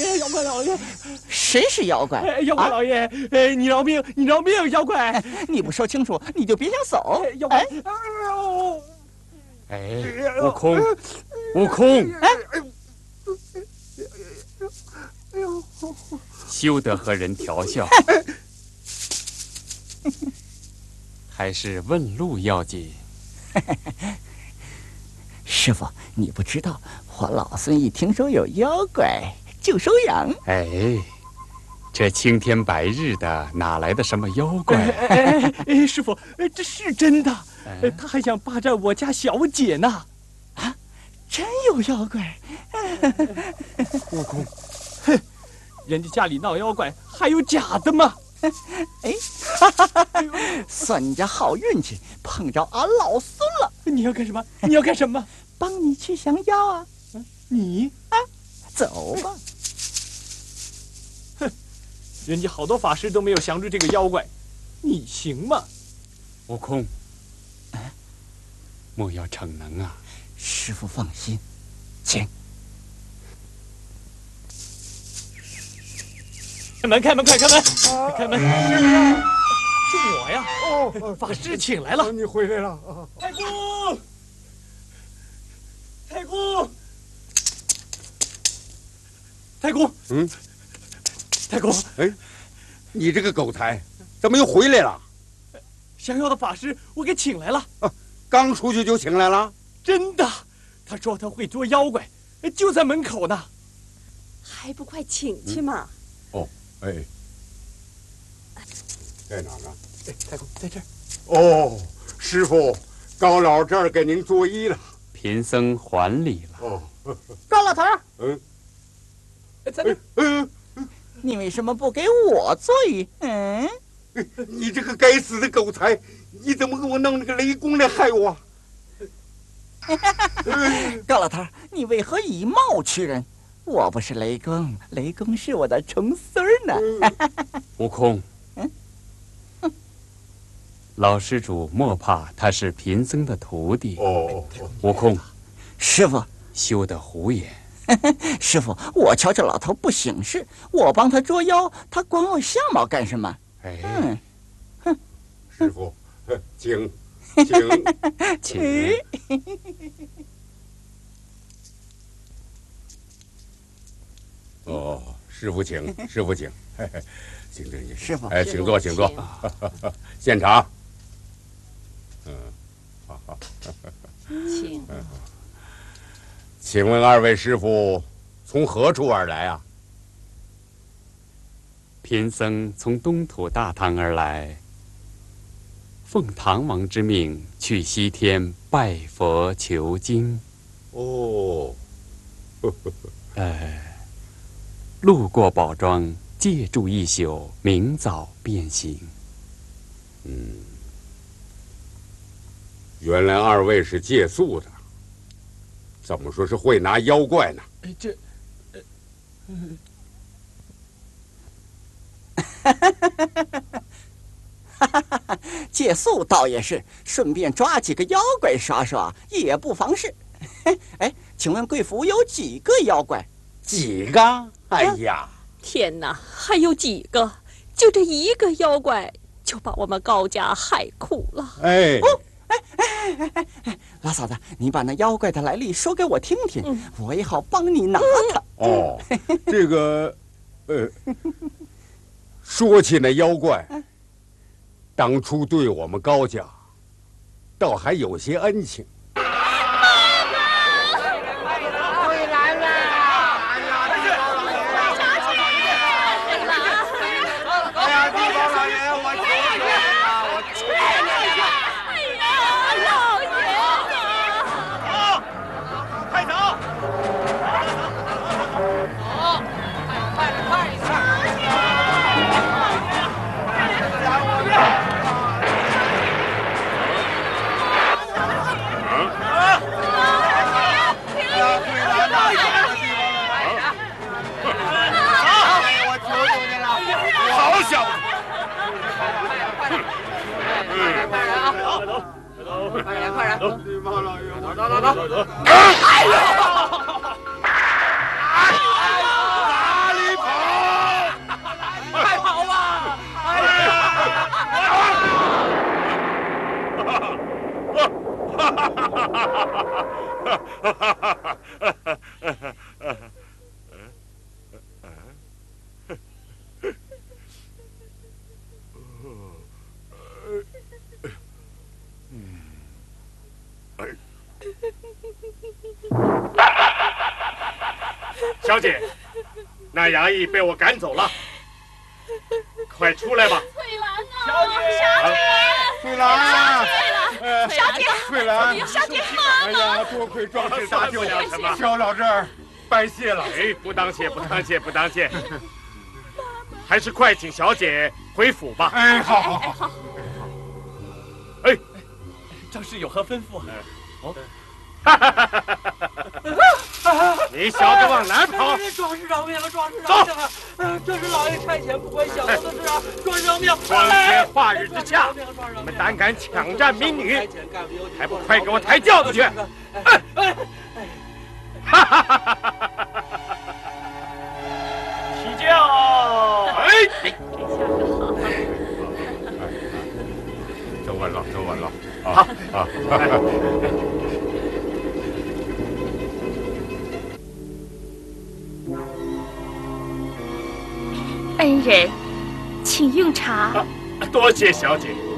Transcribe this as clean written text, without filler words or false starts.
爷，妖怪老爷， 谁是妖怪？ 妖怪老爷，你饶命，你饶命，妖怪！ 你不说清楚，你就别想走。 妖怪！ 哎，悟空，悟空！休得和人调笑，还是问路要紧。 师傅，你不知道，我老孙一听说有妖怪就收养。 哎，这青天白日的，哪来的什么妖怪？ 师傅，这是真的。他还想霸占我家小姐呢。 啊，真有妖怪！ 悟空，哼，人家家里闹妖怪，还有假的吗？ 哎，算你家好运气，碰着俺老孙了。 你要干什么？你要干什么？ 帮你去降妖啊！ 你啊，走吧。 哼，人家好多法师都没有降住这个妖怪，你行吗？ 悟空，莫要逞能啊！ 师傅放心，请。 开门，开门，快开门！开门！是我呀！哦，法师请来了。 你回来了。 太公，太公，太公，太公， 哎，你这个狗才，怎么又回来了？ 降妖的法师我给请来了。 刚出去就请来了？ 真的，他说他会捉妖怪，就在门口呢。 还不快请去嘛！ 哦，哎，在哪呢？ 哎，太公在这儿。 哦，师傅，高老这儿给您作揖了。 贫僧还礼了。 哦， 高老头， 在那。 你为什么不给我作揖？ 你这个该死的狗才，你怎么给我弄那个雷公来害我？ 高老头，你为何以貌取人？我不是雷公，雷公是我的重孙呢。 悟空，老施主莫怕，他是贫僧的徒弟。 哦， 悟空， 师傅， 休得胡言。 师傅，我瞧这老头不省事，我帮他捉妖，他管我相貌干什么？ 哎， 师傅，请。哦，师傅请，师傅请，请这师傅， 哎，请坐，请坐。现场。好， 请。 请问二位师傅从何处而来啊？ 贫僧从东土大唐而来，奉唐王之命去西天拜佛求经。 哦， 路过宝庄，借住一宿，明早便行。 原来二位是借宿的，怎么说是会拿妖怪呢？ 这， 借宿倒也是，顺便抓几个妖怪耍耍也不妨事。哎，请问贵府有几个妖怪？ 几个？哎呀， 天哪，还有几个？就这一个妖怪，就把我们高家害苦了。 哎， 老嫂子，你把那妖怪的来历说给我听听，我也好帮你拿他。 哦，这个，说起那妖怪，当初对我们高家，倒还有些恩情。 哎呦！哪里小姐，那衙役被我赶走了，快出来吧！ 翠兰啊， 翠兰， 小姐， 翠兰， 小姐， 哎呀，多亏壮士搭救， 算不了什么小老这儿拜谢了。 哎，不当谢，不当谢，不当谢。还是快请小姐回府吧。 哎，好好好。 哎， 张氏有何吩咐？ 你小子往哪儿跑？ 壮士饶命了，壮士饶命了！这是老爷差遣不关小人的事啊！壮士饶命！ 光天化日之下，你们胆敢抢占民女，还不快给我抬轿子去！提轿！哎， 走稳了，走稳了。 好啊。 恩人，请用茶。 多谢小姐。